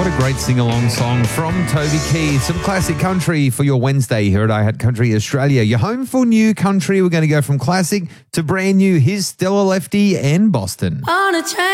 a great sing-along song from Toby Keith. Some classic country for your Wednesday here at iHeart Country Australia. You're home for new country. We're going to go from classic to brand new. Here's Stella Lefty and Boston. On a train.